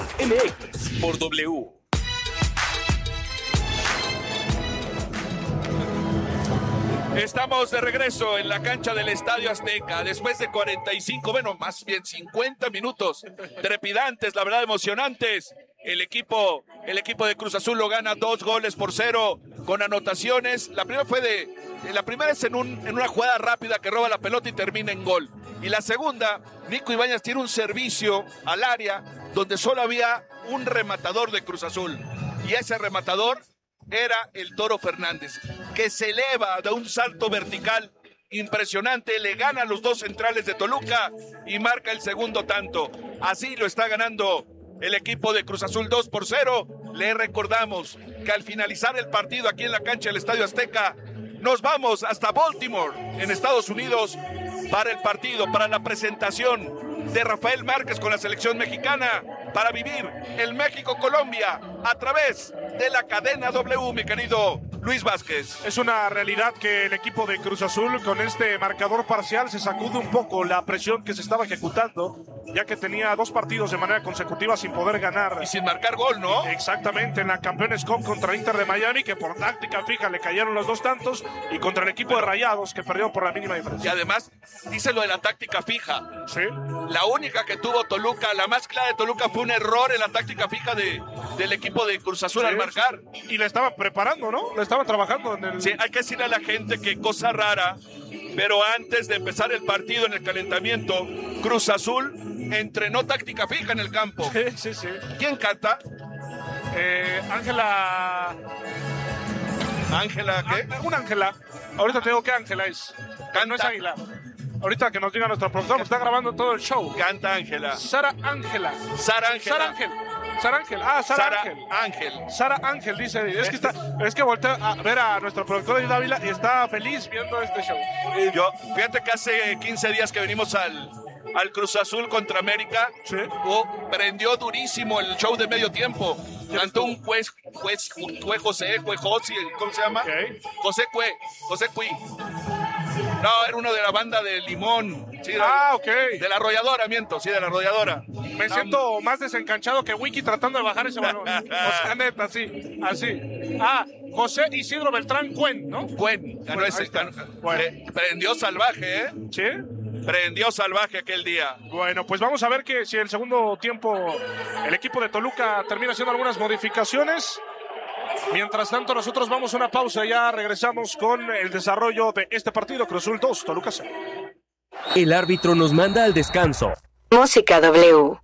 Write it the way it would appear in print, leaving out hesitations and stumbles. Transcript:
MX por W. Estamos de regreso en la cancha del Estadio Azteca después de 50 minutos trepidantes, la verdad emocionantes. El equipo de Cruz Azul lo gana 2-0 con anotaciones. La primera es en una jugada rápida que roba la pelota y termina en gol. Y la segunda, Nico Ibáñez tiene un servicio al área donde solo había un rematador de Cruz Azul. Y ese rematador era el Toro Fernández, que se eleva de un salto vertical impresionante, le gana a los dos centrales de Toluca y marca el segundo tanto. Así lo está ganando el equipo de Cruz Azul 2-0. Le recordamos que al finalizar el partido aquí en la cancha del Estadio Azteca, nos vamos hasta Baltimore, en Estados Unidos, para el partido, para la presentación de Rafael Márquez con la selección mexicana, para vivir el México-Colombia a través de la cadena W, mi querido Luis Vázquez. Es una realidad que el equipo de Cruz Azul con este marcador parcial se sacude un poco la presión que se estaba ejecutando, ya que tenía 2 partidos de manera consecutiva sin poder ganar. Y sin marcar gol, ¿no? Exactamente, en la Campeones Cup contra Inter de Miami, que por táctica fija le cayeron los 2 tantos, y contra el equipo de Rayados, que perdió por la mínima diferencia. Y además, dice lo de la táctica fija. Sí. La única que tuvo Toluca, la más clara de Toluca, fue un error en la táctica fija del equipo de Cruz Azul al marcar. Y le estaban preparando, ¿no? Le estaban trabajando en el... Sí, hay que decirle a la gente que cosa rara, pero antes de empezar el partido en el calentamiento, Cruz Azul entrenó táctica fija en el campo. Sí. ¿Quién canta? Ángela... ¿Ángela qué? Una Ángela. Ahorita te digo qué Ángela es. Canta. No es Águila. Ahorita que nos diga nuestro profesor, está grabando todo el show. Canta Ángela. Sara Ángela. Sara Ángela. Sara Ángel. Ah, Sara Ángel. Sara Ángel dice, es que voltea a ver a nuestro productor de Dávila y está feliz viendo este show. Fíjate que hace 15 días que venimos al Cruz Azul contra América, sí. Prendió durísimo el show de medio tiempo. Cantó un José, ¿cómo se llama? Okay. José Cui. No, era uno de la banda de Limón. Sí, ok. De la Arrolladora, sí, de la Arrolladora. Me siento más desencanchado que Wiki tratando de bajar ese balón. O sea, neta, así. José Isidro Beltrán Cuen, ¿no? Cuen, ganó ese. Prendió salvaje, ¿eh? Sí. Prendió salvaje aquel día. Bueno, pues vamos a ver que si el segundo tiempo el equipo de Toluca termina haciendo algunas modificaciones. Mientras tanto, nosotros vamos a una pausa y ya regresamos con el desarrollo de este partido. Cruz Azul 2, Toluca 0. El árbitro nos manda al descanso. Música W.